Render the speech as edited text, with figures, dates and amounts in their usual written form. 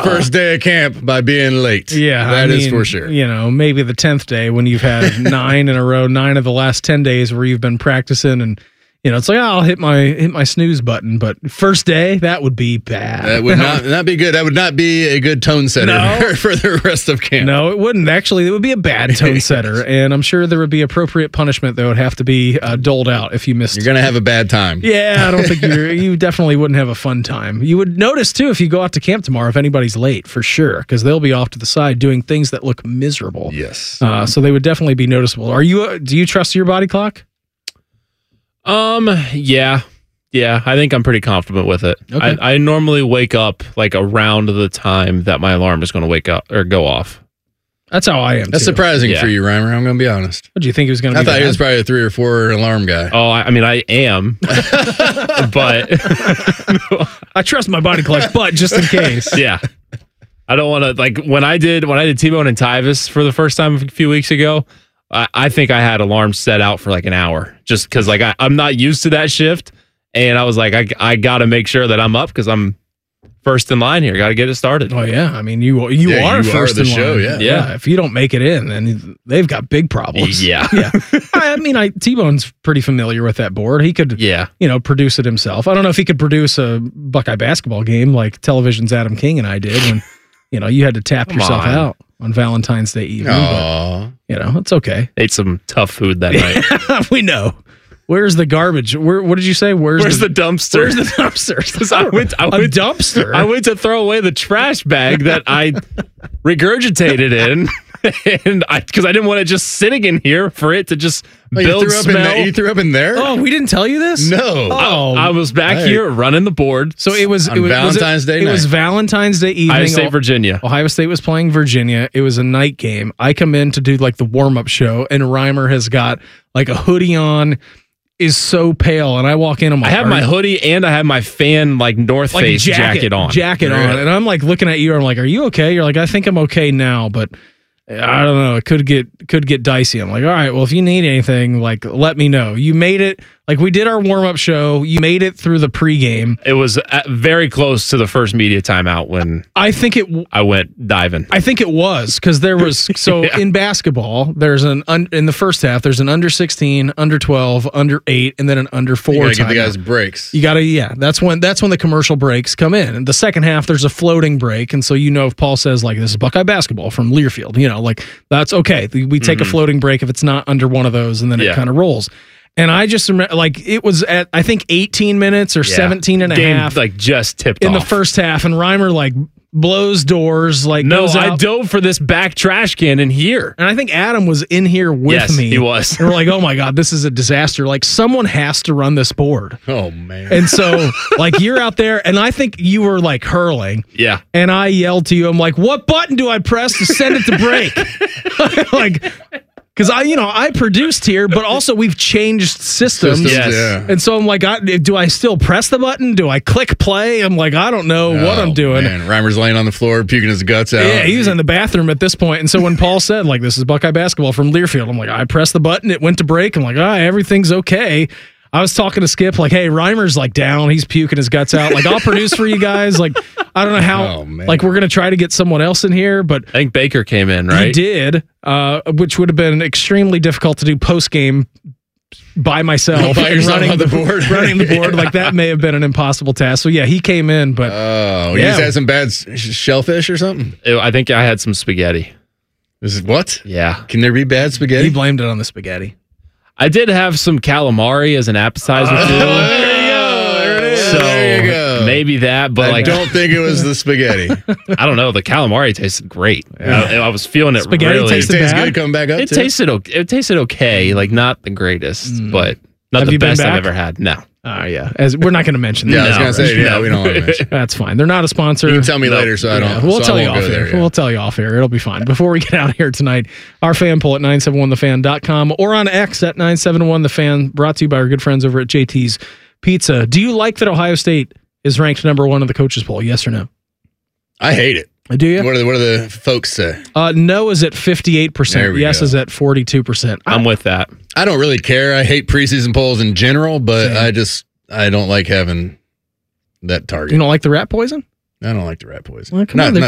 first day of camp by being late. Yeah, that is for sure. Maybe the 10th day when you've had 9 in a row, 9 of the last 10 days where you've been practicing, and it's like, I'll hit my snooze button. But first day, that would be bad. That would not be good. That would not be a good tone setter for the rest of camp. No, it wouldn't. Actually, it would be a bad tone setter, and I'm sure there would be appropriate punishment that would have to be doled out if you missed. You're going to have a bad time. Yeah, I don't think you definitely wouldn't have a fun time. You would notice, too, if you go out to camp tomorrow, if anybody's late, for sure, because they'll be off to the side doing things that look miserable. Yes. So they would definitely be noticeable. Do you trust your body clock? Yeah, I think I'm pretty confident with it. Okay. I normally wake up like around the time that my alarm is going to wake up or go off. That's how I am. That's too. surprising for you, Reimer. I'm going to be honest. What do you think he was going to be? I thought bad? he was probably a 3 or 4 alarm guy. Oh, I mean, I am, but I trust my body clock, but just in case. Yeah, I don't want to like when I did T-Bone and Tyvis for the first time a few weeks ago. I think I had alarms set out for like an hour just because like I'm not used to that shift. And I was like, I got to make sure that I'm up because I'm first in line here. Got to get it started. Oh, yeah. I mean, you are first in show, line. yeah. If you don't make it in, then they've got big problems. Yeah. Yeah. I mean, T-Bone's pretty familiar with that board. He could, produce it himself. I don't know if he could produce a Buckeye basketball game like television's Adam King and I did when, you had to tap yourself out on Valentine's Day evening. Aww. But, it's okay. Ate some tough food that night. We know. Where's the garbage? What did you say? Where's the dumpster? Where's the dumpster? I went dumpster. I went to throw away the trash bag that I regurgitated in, and because I didn't want it just sitting in here for it to just build smell. You threw up in there? Oh, we didn't tell you this? No. Oh, I was back here running the board. So it was Valentine's Day night. It was Valentine's Day evening. Ohio State, Virginia. Ohio State was playing Virginia. It was a night game. I come in to do like the warm-up show, and Reimer has got like a hoodie on, is so pale, and I walk in. I'm like, I have my hoodie and I have my fan like North Face jacket on. And I'm like looking at you. I'm like, "Are you okay?" You're like, "I think I'm okay now, but I don't know. It could get dicey." I'm like, "All right, well, if you need anything, like, let me know." You made it. Like, we did our warm-up show. You made it through the pregame. It was very close to the first media timeout when I went diving. I think it was because there was in basketball there's in the first half there's an under 16, under 12, under 8, and then an under 4. You gotta give the guys breaks. You gotta That's when the commercial breaks come in. In the second half there's a floating break, and so if Paul says like this is Buckeye basketball from Learfield, like that's okay. We take a floating break if it's not under one of those, and then it kind of rolls. And I just remember, like, it was at, I think, 18 minutes or 17 and a half. Like, just tipped in off. the first half. And Reimer, like, blows doors. Like, no, goes out. I dove for this back trash can in here. And I think Adam was in here with me. He was. And we're like, oh, my God, this is a disaster. Like, someone has to run this board. Oh, man. And so, like, you're out there, and I think you were, like, hurling. Yeah. And I yelled to you, I'm like, what button do I press to send it to break? Like... Because I produced here, but also we've changed systems. Yes. Yeah. And so I'm like, do I still press the button? Do I click play? I'm like, I don't know what I'm doing. Man. Reimer's laying on the floor, puking his guts out. Yeah, he was in the bathroom at this point. And so when Paul said, like, this is Buckeye basketball from Learfield, I'm like, I pressed the button. It went to break. I'm like, everything's okay. I was talking to Skip, like, hey, Reimer's like down. He's puking his guts out. Like, I'll produce for you guys. Like, I don't know how, like, we're going to try to get someone else in here, but I think Baker came in, right? He did, which would have been extremely difficult to do post game by myself. Running the board. Running the board. Like, that may have been an impossible task. So, yeah, he came in, but. Oh, you just had some bad shellfish or something? I think I had some spaghetti. This is what? Yeah. Can there be bad spaghetti? He blamed it on the spaghetti. I did have some calamari as an appetizer, too. There you go. There it is. So there you go. Maybe that, but I don't think it was the spaghetti. I don't know. The calamari tasted great. I was feeling it spaghetti really. tasted Tastes bad? good coming back up, It tasted okay. Like, not the greatest, but not Have the you been best I've back? ever had. No. Oh, yeah. We're not going to mention that. Yeah, I was going to say, No. we don't want to mention. That's fine. They're not a sponsor. You can tell me later, so I don't. We'll so tell I you won't off go air. there, yeah. We'll tell you off air. It'll be fine. Before we get out of here tonight, our fan poll at 971thefan.com or on X at 971thefan, brought to you by our good friends over at JT's Pizza. Do you like that Ohio State is ranked number 1 in the coaches poll? Yes or no? I hate it. Do you? What do the folks say? No is at 58%. Yes go. is at 42%. I'm with that. I don't really care. I hate preseason polls in general, but I don't like having that target. You don't like the rat poison? I don't like the rat poison. Well, come on,